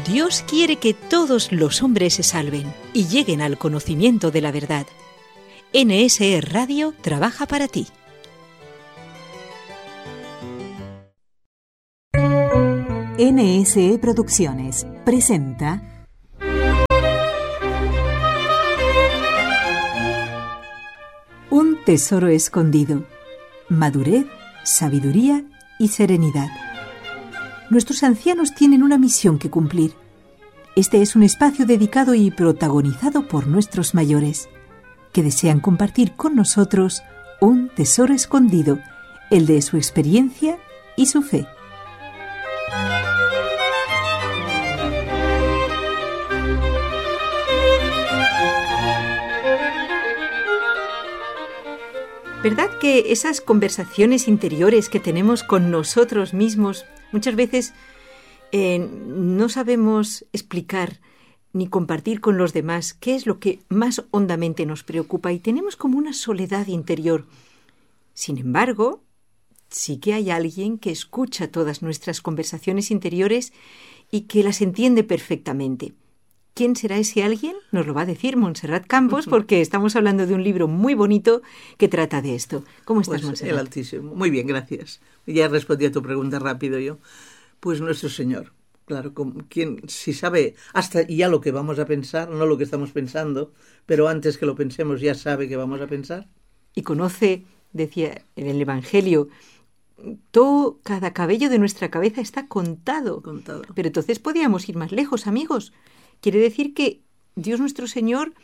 Dios quiere que todos los hombres se salven y lleguen al conocimiento de la verdad. NSE Radio trabaja para ti. NSE Producciones presenta Un tesoro escondido. Madurez, sabiduría y serenidad. Nuestros ancianos tienen una misión que cumplir. Este es un espacio dedicado y protagonizado por nuestros mayores, que desean compartir con nosotros un tesoro escondido, el de su experiencia y su fe. ¿Verdad que esas conversaciones interiores que tenemos con nosotros mismos muchas veces no sabemos explicar ni compartir con los demás qué es lo que más hondamente nos preocupa y tenemos como una soledad interior? Sin embargo, sí que hay alguien que escucha todas nuestras conversaciones interiores y que las entiende perfectamente. ¿Quién será ese alguien? Nos lo va a decir Montserrat Campos, porque estamos hablando de un libro muy bonito que trata de esto. ¿Cómo estás, Montserrat? El Altísimo. Muy bien, gracias. Ya respondí a tu pregunta rápido yo. Pues nuestro Señor. Claro, quien si sabe hasta ya lo que vamos a pensar, no lo que estamos pensando, pero antes que lo pensemos ya sabe que vamos a pensar. Y conoce, decía en el Evangelio, todo, cada cabello de nuestra cabeza está contado. Pero entonces podíamos ir más lejos, amigos. Quiere decir que Dios nuestro Señor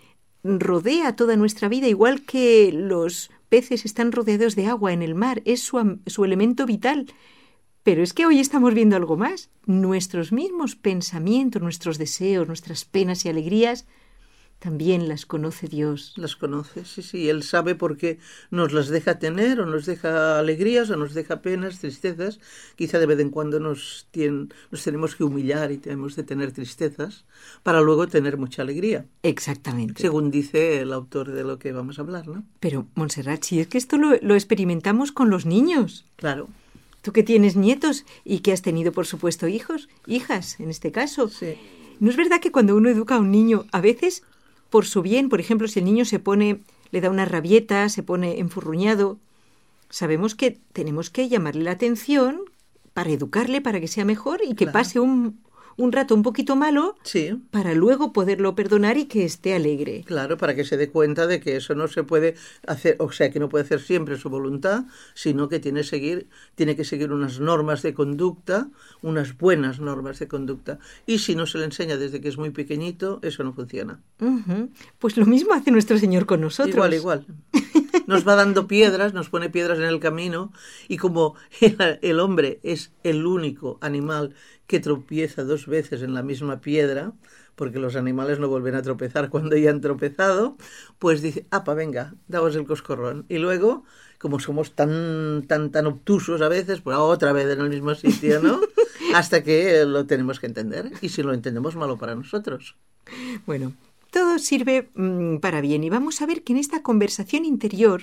rodea toda nuestra vida, igual que los peces están rodeados de agua en el mar, es su elemento vital. Pero es que hoy estamos viendo algo más. Nuestros mismos pensamientos, nuestros deseos, nuestras penas y alegrías, también las conoce Dios. Las conoce, sí. Él sabe por qué nos las deja tener, o nos deja alegrías, o nos deja penas, tristezas. Quizá de vez en cuando nos tenemos que humillar y tenemos de tener tristezas para luego tener mucha alegría. Exactamente. Según dice el autor de lo que vamos a hablar, ¿no? Pero, Montserrat, si es que esto lo experimentamos con los niños. Claro. Tú que tienes nietos y que has tenido, por supuesto, hijas, en este caso. Sí. ¿No es verdad que cuando uno educa a un niño, a veces, por su bien, por ejemplo, si el niño le da una rabieta, se pone enfurruñado, sabemos que tenemos que llamarle la atención para educarle, para que sea mejor y que pase un rato un poquito malo, sí, para luego poderlo perdonar y que esté alegre? Claro, para que se dé cuenta de que eso no se puede hacer, o sea, que no puede hacer siempre su voluntad, sino que tiene que seguir unas normas de conducta, unas buenas normas de conducta. Y si no se le enseña desde que es muy pequeñito, eso no funciona. Uh-huh. Pues lo mismo hace nuestro Señor con nosotros. Igual. Nos va dando piedras, nos pone piedras en el camino, y como el hombre es el único animal que tropieza 2 veces en la misma piedra, porque los animales no vuelven a tropezar cuando ya han tropezado, pues dice, venga, damos el coscorrón. Y luego, como somos tan obtusos a veces, pues otra vez en el mismo sitio, ¿no? Hasta que lo tenemos que entender. Y si lo entendemos, malo para nosotros. Bueno, todo sirve para bien. Y vamos a ver que en esta conversación interior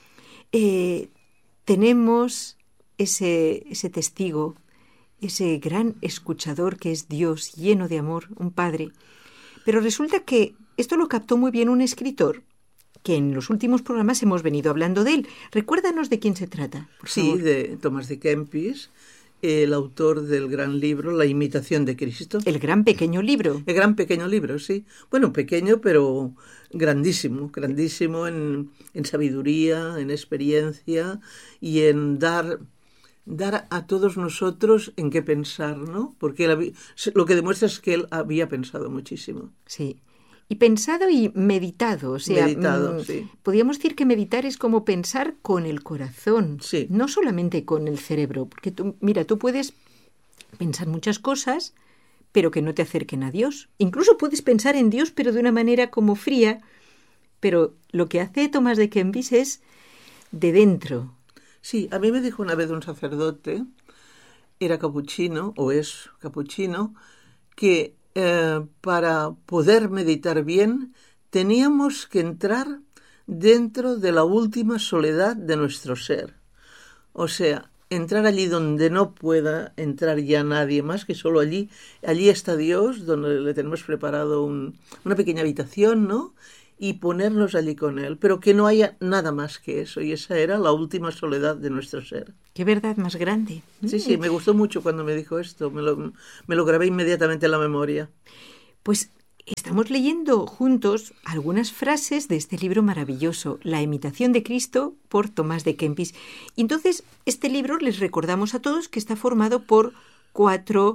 tenemos ese testigo, ese gran escuchador que es Dios, lleno de amor, un Padre. Pero resulta que esto lo captó muy bien un escritor, que en los últimos programas hemos venido hablando de él. Recuérdanos de quién se trata, por favor. Sí, de Tomás de Kempis, el autor del gran libro La imitación de Cristo. El gran pequeño libro. El gran pequeño libro, sí. Bueno, pequeño, pero grandísimo en sabiduría, en experiencia y en dar a todos nosotros en qué pensar, ¿no? Porque lo que demuestra es que él había pensado muchísimo. Sí, y pensado y meditado. O sea, sí. Podríamos decir que meditar es como pensar con el corazón, sí, no solamente con el cerebro. Porque tú puedes pensar muchas cosas, pero que no te acerquen a Dios. Incluso puedes pensar en Dios, pero de una manera como fría. Pero lo que hace Tomás de Kempis es de dentro. Sí, a mí me dijo una vez un sacerdote, era capuchino, o es capuchino, que para poder meditar bien teníamos que entrar dentro de la última soledad de nuestro ser. O sea, entrar allí donde no pueda entrar ya nadie más, que solo allí está Dios, donde le tenemos preparado una pequeña habitación, ¿no? Y ponernos allí con Él, pero que no haya nada más que eso. Y esa era la última soledad de nuestro ser. Qué verdad más grande. Sí, me gustó mucho cuando me dijo esto. Me lo grabé inmediatamente en la memoria. Pues estamos leyendo juntos algunas frases de este libro maravilloso, La imitación de Cristo, por Tomás de Kempis. Y entonces, este libro, les recordamos a todos que está formado por 4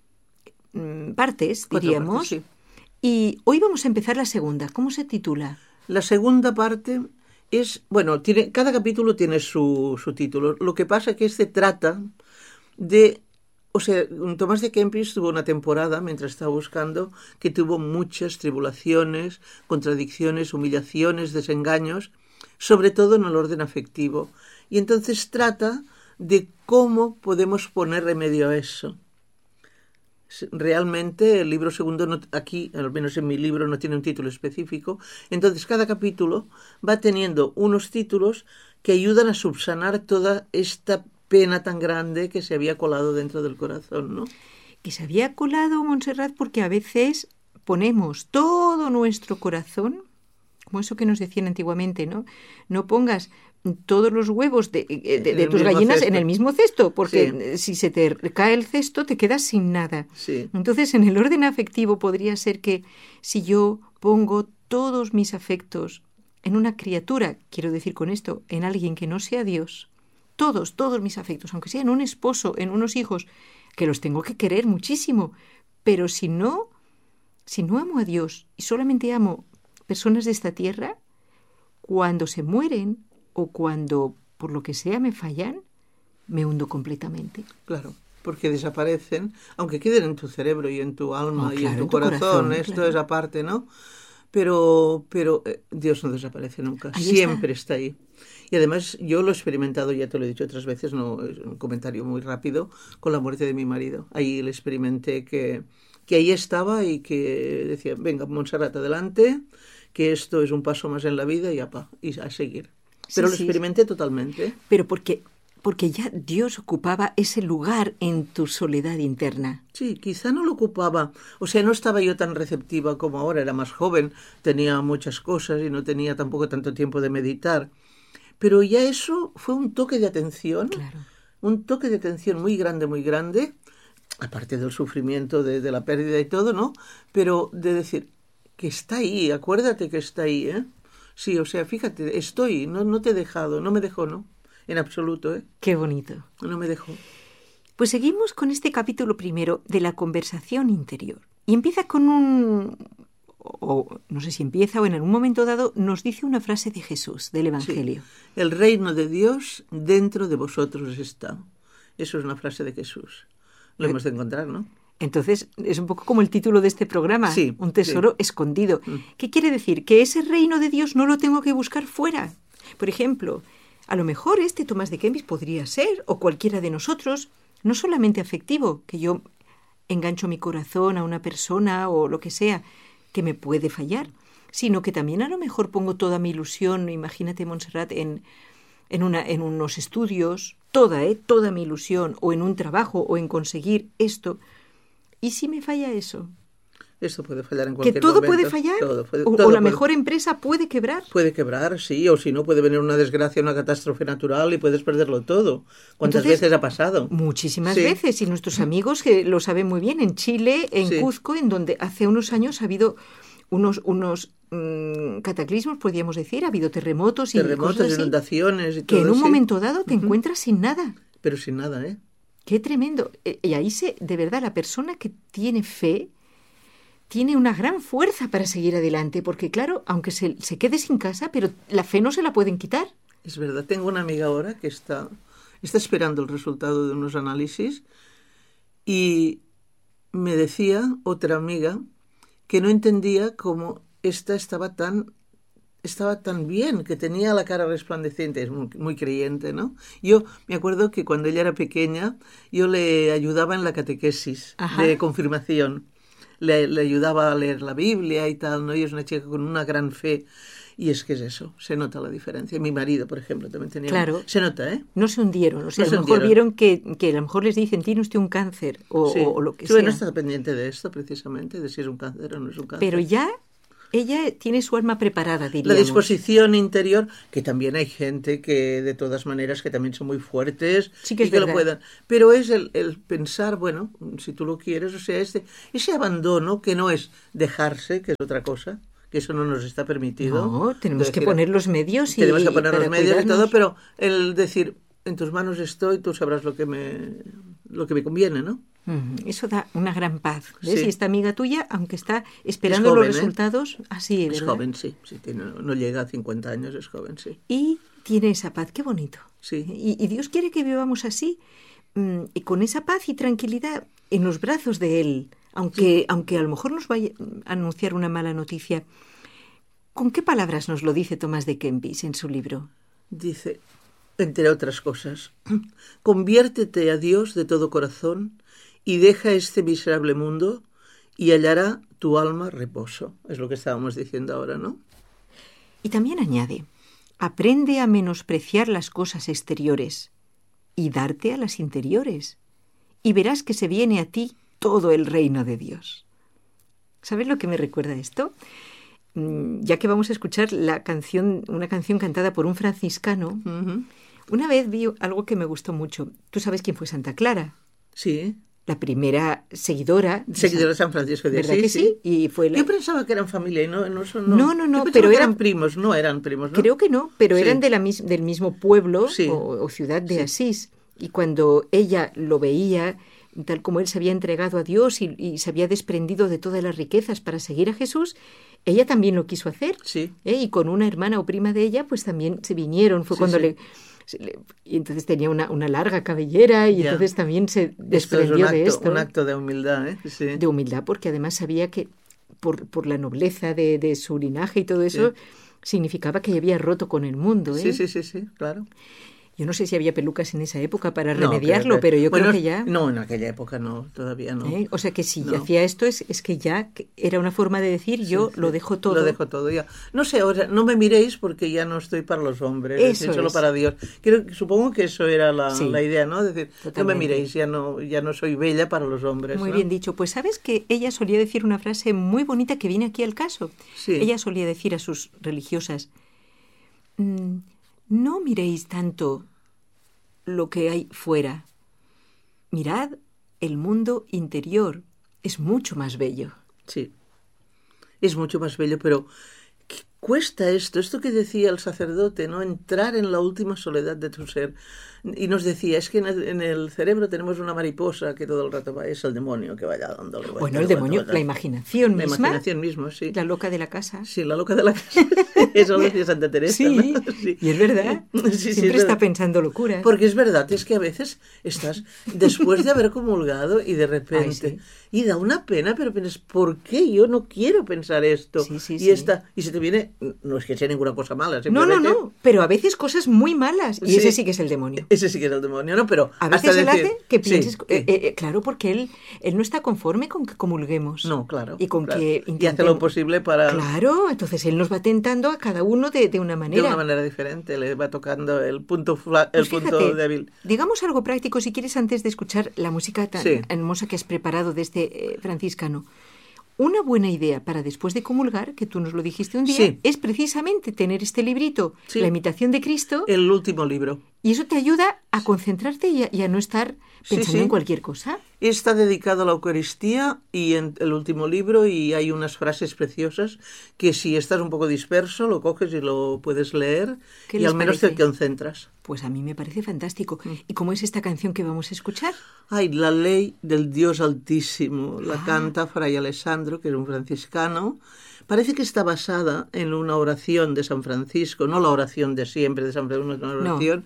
partes, diríamos. 4 partes, sí. Y hoy vamos a empezar la segunda. ¿Cómo se titula? La segunda parte es, bueno, cada capítulo tiene su título. Lo que pasa es que este trata de, o sea, Tomás de Kempis tuvo una temporada, mientras estaba buscando, que tuvo muchas tribulaciones, contradicciones, humillaciones, desengaños, sobre todo en el orden afectivo. Y entonces trata de cómo podemos poner remedio a eso. Realmente el libro segundo, aquí, al menos en mi libro, no tiene un título específico. Entonces cada capítulo va teniendo unos títulos que ayudan a subsanar toda esta pena tan grande que se había colado dentro del corazón, ¿no? Que se había colado, Montserrat, porque a veces ponemos todo nuestro corazón, como eso que nos decían antiguamente, ¿no? No pongas todos los huevos de tus gallinas cesto. En el mismo cesto, porque si se te cae el cesto te quedas sin nada. Sí. Entonces, en el orden afectivo podría ser que si yo pongo todos mis afectos en una criatura, quiero decir con esto, en alguien que no sea Dios, todos mis afectos, aunque sea en un esposo, en unos hijos, que los tengo que querer muchísimo, pero si no amo a Dios y solamente amo personas de esta tierra, cuando se mueren o cuando, por lo que sea, me fallan, me hundo completamente. Claro, porque desaparecen, aunque queden en tu cerebro y en tu alma y en tu corazón, esto claro. Es aparte, ¿no? Pero Dios no desaparece nunca, ahí siempre está ahí. Y además yo lo he experimentado, ya te lo he dicho otras veces, no es un comentario muy rápido, con la muerte de mi marido. Ahí le experimenté que ahí estaba y que decía, venga, Montserrat, adelante, que esto es un paso más en la vida y a seguir. Pero lo experimenté totalmente. Pero porque ya Dios ocupaba ese lugar en tu soledad interna. Sí, quizá no lo ocupaba. O sea, no estaba yo tan receptiva como ahora. Era más joven, tenía muchas cosas y no tenía tampoco tanto tiempo de meditar. Pero ya eso fue un toque de atención. Claro. Un toque de atención muy grande, aparte del sufrimiento de la pérdida y todo, ¿no? Pero de decir que está ahí, acuérdate que está ahí, ¿eh? Sí, o sea, fíjate, estoy, no te he dejado, no me dejó, ¿no? En absoluto, ¿eh? Qué bonito. No me dejó. Pues seguimos con este capítulo primero de la conversación interior. Y empieza con no sé si empieza o en algún momento dado nos dice una frase de Jesús, del Evangelio. Sí. El reino de Dios dentro de vosotros está. Eso es una frase de Jesús. Lo hemos de encontrar, ¿no? Entonces, es un poco como el título de este programa, un tesoro escondido. ¿Qué quiere decir? Que ese reino de Dios no lo tengo que buscar fuera. Por ejemplo, a lo mejor este Tomás de Kempis podría ser, o cualquiera de nosotros, no solamente afectivo, que yo engancho mi corazón a una persona o lo que sea, que me puede fallar, sino que también a lo mejor pongo toda mi ilusión, imagínate, Montserrat, en unos estudios, toda mi ilusión, o en un trabajo, o en conseguir esto. ¿Y si me falla eso? Esto puede fallar en cualquier momento. ¿Que todo momento. puede fallar? Todo ¿O la mejor empresa puede quebrar? Puede quebrar, sí, o si no puede venir una desgracia, una catástrofe natural y puedes perderlo todo. ¿Cuántas veces ha pasado? Muchísimas veces, y nuestros amigos que lo saben muy bien, en Chile, en Cuzco, en donde hace unos años ha habido unos cataclismos, podríamos decir, ha habido terremotos y cosas así, inundaciones y todo. Que en un momento dado te encuentras sin nada. Pero sin nada, ¿eh? ¡Qué tremendo! Y ahí de verdad, la persona que tiene fe tiene una gran fuerza para seguir adelante, porque claro, aunque se quede sin casa, pero la fe no se la pueden quitar. Es verdad, tengo una amiga ahora que está esperando el resultado de unos análisis y me decía otra amiga que no entendía cómo esta estaba tan bien, que tenía la cara resplandeciente, es muy creyente, ¿no? Yo me acuerdo que cuando ella era pequeña, yo le ayudaba en la catequesis de confirmación. Le ayudaba a leer la Biblia y tal, ¿no? Y es una chica con una gran fe. Y es que es eso, se nota la diferencia. Mi marido, por ejemplo, también tenía... Claro. Se nota, ¿eh? No se hundieron, o sea, No a se lo mejor hundieron. vieron que a lo mejor les dicen, tiene usted un cáncer Sí. o lo que Tú no sea. estás pendiente de esto, precisamente, de si es un cáncer o no es un cáncer. Pero ya ella tiene su alma preparada, diríamos. La disposición interior, que también hay gente que de todas maneras que también son muy fuertes Sí que es y que verdad. lo puedan. Pero es el pensar, bueno, si tú lo quieres, o sea, ese abandono que no es dejarse, que es otra cosa, que eso no nos está permitido. No, tenemos Es que decir, poner los medios y tenemos que poner para los medios y todo, cuidarnos. pero el decir, en tus manos estoy, tú sabrás lo que me conviene, ¿no? Eso da una gran paz. ¿Ves? Sí. Y esta amiga tuya, aunque está esperando joven, los ¿eh? resultados, así, Es ¿verdad? joven, sí. No llega a 50 años, es joven, sí. Y tiene esa paz, qué bonito. Sí. Y Dios quiere que vivamos así, y con esa paz y tranquilidad en los brazos de Él, aunque a lo mejor nos vaya a anunciar una mala noticia. ¿Con qué palabras nos lo dice Tomás de Kempis en su libro? Dice, entre otras cosas, conviértete a Dios de todo corazón y deja este miserable mundo y hallará tu alma reposo. Es lo que estábamos diciendo ahora, ¿no? Y también añade, aprende a menospreciar las cosas exteriores y darte a las interiores, y verás que se viene a ti todo el reino de Dios. ¿Sabes lo que me recuerda esto? Ya que vamos a escuchar una canción cantada por un franciscano, una vez vi algo que me gustó mucho. ¿Tú sabes quién fue Santa Clara? Sí. La primera seguidora De San Francisco de ¿verdad Asís, que sí? Y fue Yo pensaba que eran familia y no son... No, Yo pensaba pero que eran primos, no eran primos, ¿no? Creo que no, pero Sí. eran del mismo pueblo Sí. o ciudad de Sí. Asís. Y cuando ella lo veía, tal como él se había entregado a Dios y se había desprendido de todas las riquezas para seguir a Jesús, ella también lo quiso hacer. Sí. Y con una hermana o prima de ella, pues también se vinieron. Fue Sí, cuando sí. y entonces tenía una larga cabellera y Ya. entonces también se Esto es desprendió de esto. un acto de humildad, ¿eh? Sí. De humildad, porque además sabía que por la nobleza de su linaje y todo eso, significaba que había roto con el mundo. Sí, claro. Yo no sé si había pelucas en esa época para No, remediarlo, pero yo bueno, creo que ya... No, en aquella época no, todavía no. O sea que si No. hacía esto es que ya era una forma de decir yo Sí, lo dejo todo. Lo dejo todo ya. No sé, ahora no me miréis porque ya no estoy para los hombres, Eso estoy solo es. para Dios. Supongo que eso era Sí. la idea, ¿no? Decir, no me Totalmente. miréis, ya no soy bella para los hombres. Muy ¿no? bien dicho. Pues sabes que ella solía decir una frase muy bonita que viene aquí al caso. Sí. Ella solía decir a sus religiosas, no miréis tanto lo que hay fuera. Mirad el mundo interior. Es mucho más bello. Sí, es mucho más bello, pero ¿qué cuesta esto que decía el sacerdote, ¿no? Entrar en la última soledad de tu ser. Y nos decía, es que en el cerebro tenemos una mariposa que todo el rato va, es el demonio que vaya dando vueltas. Bueno, el demonio, la imaginación La misma. imaginación misma, sí. La loca de la casa. Sí, la loca de la casa. Eso lo decía Santa Teresa. Sí, ¿no? y es verdad. Sí, Siempre es está verdad. pensando locuras. Porque es verdad, es que a veces estás después de haber comulgado y de repente... Ay, sí. Y da una pena, pero piensas, ¿por qué yo no quiero pensar esto? Sí, y sí. y se te viene, no es que sea ninguna cosa mala, No, simplemente... pero a veces cosas muy malas. Y Sí. ese sí que es el demonio. Ese sí que es el demonio, ¿no? Pero A veces hasta él decir, hace que sí, pienses... que- claro, porque él no está conforme con que comulguemos. no, claro. Y con claro. que Y hace lo posible para... Claro, entonces él nos va tentando a cada uno de una manera. De una manera diferente, le va tocando el punto, Pues punto fíjate, débil. digamos algo práctico, si quieres, antes de escuchar la música tan Sí. hermosa que has preparado de este franciscano. Una buena idea para después de comulgar, que tú nos lo dijiste un día, Sí. es precisamente tener este librito, Sí. La imitación de Cristo, El último libro. y eso te ayuda a concentrarte y a no estar pensando Sí. en cualquier cosa. Está dedicado a la Eucaristía y en el último libro y hay unas frases preciosas que si estás un poco disperso lo coges y lo puedes leer ¿Qué y les al menos parece? te concentras. Pues a mí me parece fantástico. ¿Y cómo es esta canción que vamos a escuchar? Ay, la ley del Dios Altísimo, la canta Fray Alessandro, que es un franciscano. Parece que está basada en una oración de San Francisco, no la oración de siempre de San Francisco, una oración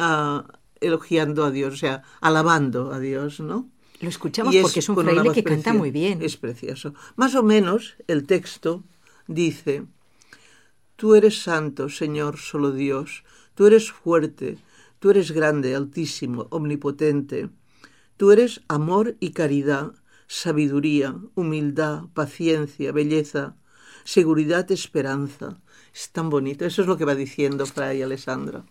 elogiando a Dios, o sea, alabando a Dios, ¿no? Lo escuchamos Y porque es un con una fraile voz que canta preciosa. muy bien. Es precioso. Más o menos el texto dice: Tú eres santo, Señor, solo Dios. Tú eres fuerte. Tú eres grande, altísimo, omnipotente. Tú eres amor y caridad, sabiduría, humildad, paciencia, belleza. seguridad, esperanza. Es tan bonito. Eso es lo que va diciendo Fray Alessandro.